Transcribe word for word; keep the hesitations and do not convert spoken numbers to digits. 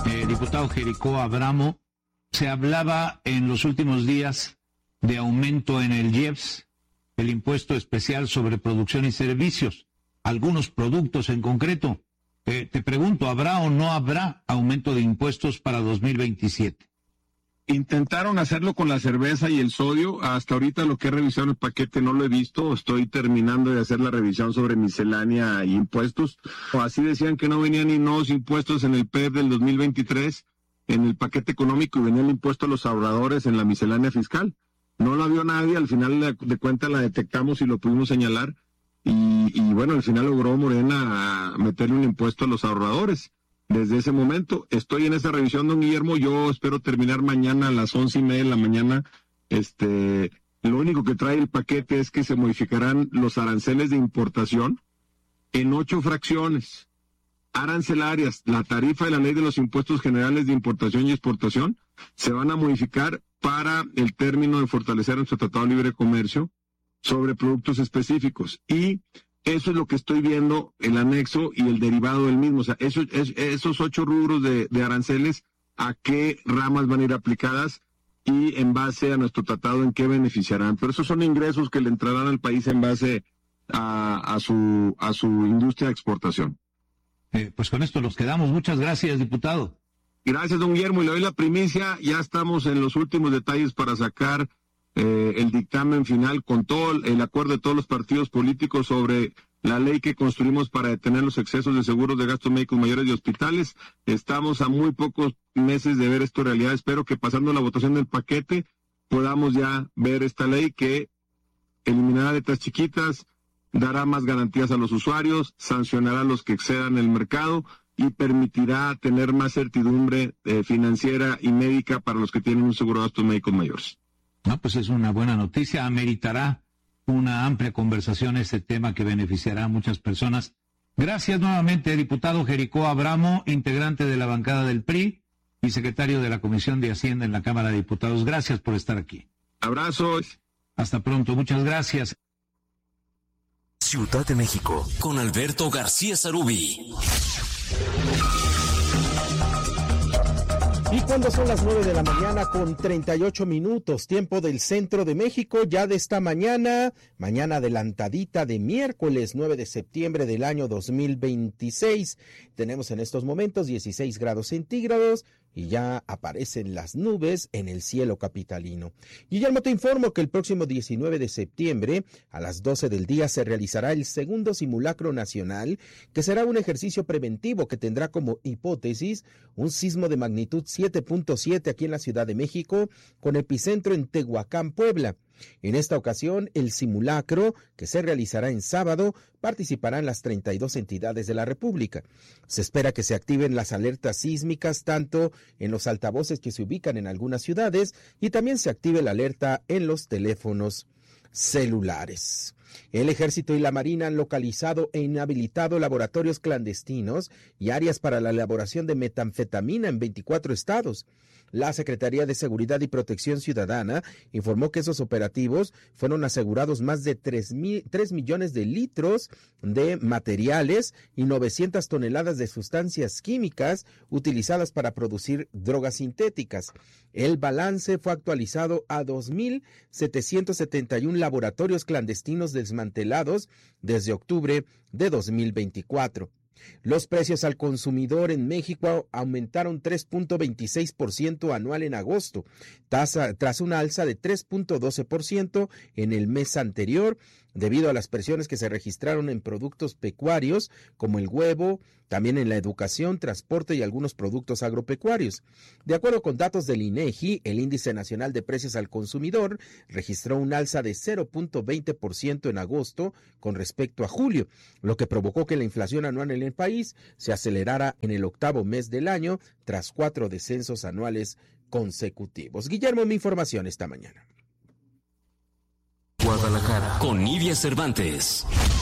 Eh, diputado Jericó Abramo, se hablaba en los últimos días de aumento en el I E P S, el impuesto especial sobre producción y servicios, algunos productos en concreto. Eh, te pregunto, ¿habrá o no habrá aumento de impuestos para dos mil veintisiete? Intentaron hacerlo con la cerveza y el sodio. Hasta ahorita lo que he revisado en el paquete no lo he visto. Estoy terminando de hacer la revisión sobre miscelánea e impuestos. Así decían que no venían ni nuevos impuestos en el P E R del dos mil veintitrés, en el paquete económico, y venía el impuesto a los ahorradores en la miscelánea fiscal. No la vio nadie, al final de cuentas la detectamos y lo pudimos señalar. Y, y bueno, al final logró Morena meterle un impuesto a los ahorradores. Desde ese momento estoy en esa revisión, don Guillermo. Yo espero terminar mañana a las once y media de la mañana. Este, lo único que trae el paquete es que se modificarán los aranceles de importación en ocho fracciones arancelarias. La tarifa de la Ley de los Impuestos Generales de Importación y Exportación se van a modificar para el término de fortalecer nuestro Tratado de Libre Comercio sobre productos específicos. Y eso es lo que estoy viendo, el anexo y el derivado del mismo. O sea, eso, es, esos ocho rubros de, de aranceles, a qué ramas van a ir aplicadas y en base a nuestro tratado en qué beneficiarán. Pero esos son ingresos que le entrarán al país en base a, a, su, a su industria de exportación. Eh, pues con esto nos quedamos. Muchas gracias, diputado. Gracias, don Guillermo. Y le doy la primicia. Ya estamos en los últimos detalles para sacar Eh, el dictamen final con todo el acuerdo de todos los partidos políticos sobre la ley que construimos para detener los excesos de seguros de gastos médicos mayores y hospitales. Estamos a muy pocos meses de ver esto en realidad. Espero que pasando la votación del paquete podamos ya ver esta ley que eliminará letras chiquitas, dará más garantías a los usuarios, sancionará a los que excedan el mercado y permitirá tener más certidumbre eh, financiera y médica para los que tienen un seguro de gastos médicos mayores. No, pues es una buena noticia. Ameritará una amplia conversación este tema que beneficiará a muchas personas. Gracias nuevamente, diputado Jericó Abramo, integrante de la bancada del P R I y secretario de la Comisión de Hacienda en la Cámara de Diputados. Gracias por estar aquí. Abrazos. Hasta pronto. Muchas gracias. Ciudad de México, con Alberto García Sarubí. Y cuando son las nueve de la mañana con treinta y ocho minutos, tiempo del centro de México, ya de esta mañana, mañana adelantadita de miércoles nueve de septiembre del año dos mil veintiséis. Tenemos en estos momentos dieciséis grados centígrados y ya aparecen las nubes en el cielo capitalino. Guillermo, te informo que el próximo diecinueve de septiembre a las doce del día se realizará el segundo simulacro nacional, que será un ejercicio preventivo que tendrá como hipótesis un sismo de magnitud siete punto siete aquí en la Ciudad de México, con epicentro en Tehuacán, Puebla. En esta ocasión, el simulacro, que se realizará en sábado, participarán las treinta y dos entidades de la República. Se espera que se activen las alertas sísmicas tanto en los altavoces que se ubican en algunas ciudades y también se active la alerta en los teléfonos celulares. El Ejército y la Marina han localizado e inhabilitado laboratorios clandestinos y áreas para la elaboración de metanfetamina en veinticuatro estados. La Secretaría de Seguridad y Protección Ciudadana informó que esos operativos fueron asegurados más de tres millones de litros de materiales y novecientas toneladas de sustancias químicas utilizadas para producir drogas sintéticas. El balance fue actualizado a dos mil setecientos setenta y uno laboratorios clandestinos desmantelados desde octubre de dos mil veinticuatro. Los precios al consumidor en México aumentaron tres punto veintiséis por ciento anual en agosto, tasa, tras una alza de tres punto doce por ciento en el mes anterior, debido a las presiones que se registraron en productos pecuarios como el huevo, también en la educación, transporte y algunos productos agropecuarios. De acuerdo con datos del INEGI, el Índice Nacional de Precios al Consumidor registró un alza de cero punto veinte por ciento en agosto con respecto a julio, lo que provocó que la inflación anual en el país se acelerara en el octavo mes del año tras cuatro descensos anuales consecutivos. Guillermo, mi información esta mañana. Guadalajara, con Nidia Cervantes.